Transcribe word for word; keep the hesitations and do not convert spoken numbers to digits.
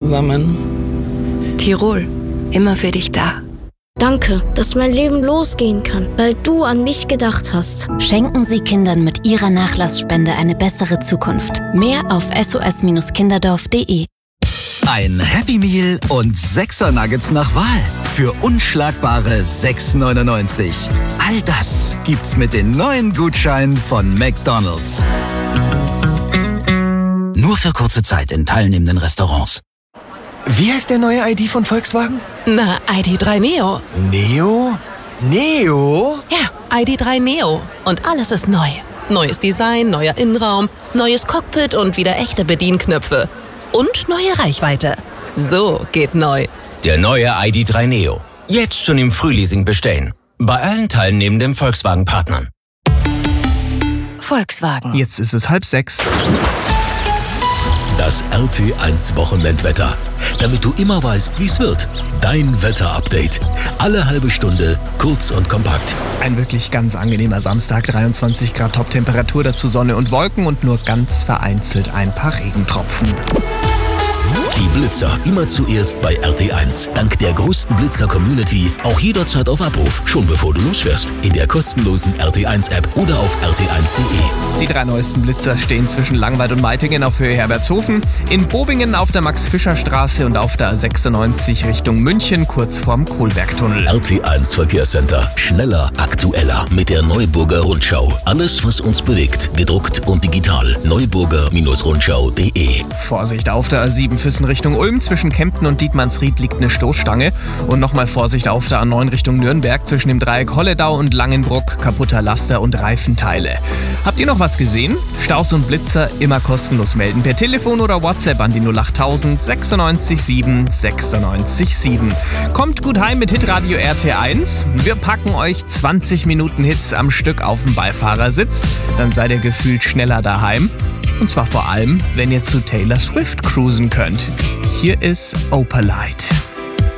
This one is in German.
zusammen. Tirol, immer für dich da. Danke, dass mein Leben losgehen kann, weil du an mich gedacht hast. Schenken Sie Kindern mit Ihrer Nachlassspende eine bessere Zukunft. Mehr auf s o s kinderdorf punkt d e. Ein Happy Meal und Sechser Nuggets nach Wahl für unschlagbare sechs neunundneunzig. All das gibt's mit den neuen Gutscheinen von McDonald's. Nur für kurze Zeit in teilnehmenden Restaurants. Wie heißt der neue I D von Volkswagen? Na, I D drei Neo. Neo? Neo? Ja, I D drei Neo. Und alles ist neu. Neues Design, neuer Innenraum, neues Cockpit und wieder echte Bedienknöpfe. Und neue Reichweite. So geht neu. Der neue I D drei Neo. Jetzt schon im Frühleasing bestellen. Bei allen teilnehmenden Volkswagen-Partnern. Volkswagen. Jetzt ist es halb sechs. Das R T eins Wochenendwetter. Damit du immer weißt, wie es wird. Dein Wetter-Update. Alle halbe Stunde, kurz und kompakt. Ein wirklich ganz angenehmer Samstag, dreiundzwanzig Grad Top-Temperatur, dazu Sonne und Wolken und nur ganz vereinzelt ein paar Regentropfen. Die Blitzer immer zuerst bei R T eins. Dank der größten Blitzer-Community auch jederzeit auf Abruf, schon bevor du losfährst. In der kostenlosen R T eins App oder auf r t eins punkt d e. Die drei neuesten Blitzer stehen zwischen Langweid und Meitingen auf Höhe Herbertshofen, in Bobingen auf der Max-Fischer-Straße und auf der A sechsundneunzig Richtung München, kurz vorm Kohlbergtunnel. R T eins Verkehrscenter. Schneller, aktueller mit der Neuburger Rundschau. Alles, was uns bewegt, gedruckt und digital. neuburger rundschau punkt d e. Vorsicht auf der A sieben Füssen Richtung Ulm, zwischen Kempten und Dietmannsried liegt eine Stoßstange. Und nochmal Vorsicht auf der A neun Richtung Nürnberg, zwischen dem Dreieck Holledau und Langenbruck, kaputter Laster und Reifenteile. Habt ihr noch was gesehen? Staus und Blitzer immer kostenlos melden, per Telefon oder WhatsApp an die null acht tausend sechsundneunzig sieben sechsundneunzig sieben. Kommt gut heim mit Hitradio R T eins. Wir packen euch zwanzig Minuten Hits am Stück auf dem Beifahrersitz. Dann seid ihr gefühlt schneller daheim. Und zwar vor allem, wenn ihr zu Taylor Swift cruisen könnt. Hier ist Opalite.